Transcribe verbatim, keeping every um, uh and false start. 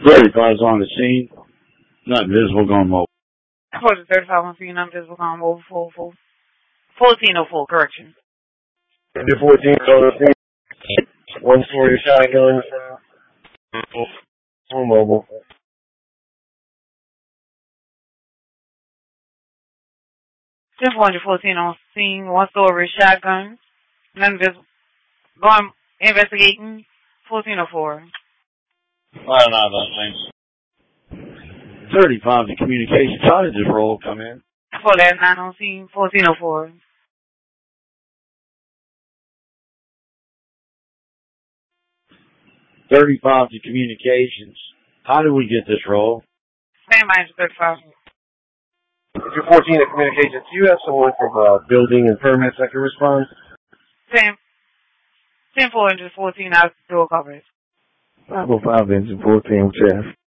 thirty-five is on the scene. Not visible, going mobile. For the thirty-five on scene, not visible, going mobile, full, full. fourteen oh four, correction. The fourteen on the scene. One story shotgun. Full mobile. ten four fourteen on scene, one story shotgun. None visible. Going, investigating, fourteen oh four. I don't know those things. thirty-five to communications. How did this roll come in? For that nine on scene, fourteen oh four. thirty-five to communications. How did we get this roll? Same line to thirty-five. two fourteen at communications. Do you have someone from uh, building and permits that can respond? Same. ten four into fourteen out door coverage. five oh five engine fourteen, Jeff.